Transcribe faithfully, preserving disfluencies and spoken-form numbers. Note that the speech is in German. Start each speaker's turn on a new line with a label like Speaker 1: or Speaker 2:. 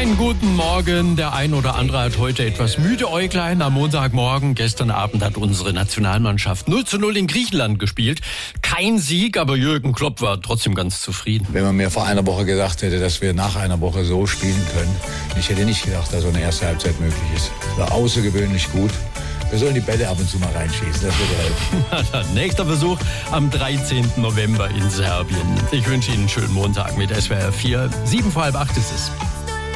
Speaker 1: Einen guten Morgen. Der ein oder andere hat heute etwas müde Äuglein am Montagmorgen. Gestern Abend hat unsere Nationalmannschaft null zu null in Griechenland gespielt. Kein Sieg, aber Jürgen Klopp war trotzdem ganz zufrieden.
Speaker 2: Wenn man mir vor einer Woche gesagt hätte, dass wir nach einer Woche so spielen können, ich hätte nicht gedacht, dass so eine erste Halbzeit möglich ist. War außergewöhnlich gut. Wir sollen die Bälle ab und zu mal reinschießen, das würde helfen.
Speaker 1: Nächster Besuch am dreizehnten November in Serbien. Ich wünsche Ihnen einen schönen Montag mit S W R vier. Sieben vor halb acht ist es.